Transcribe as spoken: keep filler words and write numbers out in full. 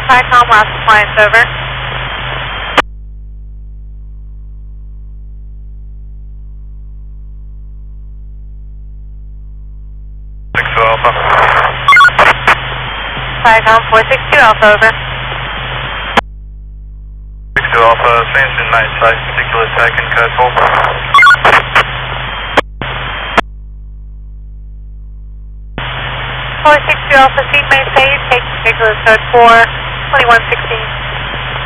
Pycom, last appliance, over. six two Alpha. Pycom, four six two Alpha, over. six two Alpha, Sanson night side, particular second, code four. four six two Alpha, seat main stage, take particular code four, twenty-one six